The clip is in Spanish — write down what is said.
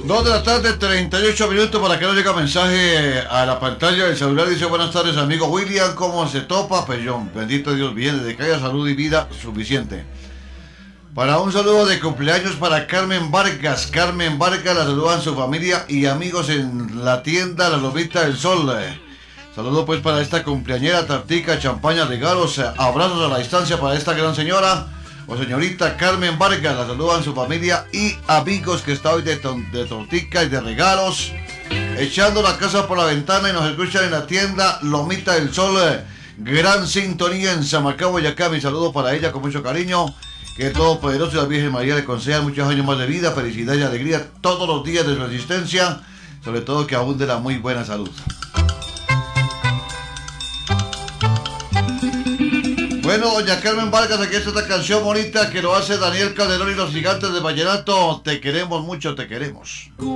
2 de la tarde, 38 minutos. Para que no llegue mensaje a la pantalla del celular. Dice: buenas tardes, amigo William, ¿cómo se topa? Pues yo, bendito Dios, bien, desde que haya salud y vida suficiente. Para un saludo de cumpleaños para Carmen Vargas. Carmen Vargas la saludan su familia y amigos en la tienda La Lomita del Sol. Saludo pues para esta cumpleañera, tartica, champaña, regalos, abrazos a la distancia para esta gran señora o señorita Carmen Vargas. La saludan su familia y amigos que está hoy de tortica y de regalos, echando la casa por la ventana y nos escuchan en la tienda Lomita del Sol. Gran sintonía en Samacá, Boyacá. Mi saludo para ella con mucho cariño. Que el Todopoderoso y la Virgen María le concedan muchos años más de vida, felicidad y alegría todos los días de su existencia, sobre todo que abunde la muy buena salud. Bueno, doña Carmen Vargas, aquí está esta canción bonita que lo hace Daniel Calderón y los Gigantes de Vallenato. Te queremos mucho, te queremos.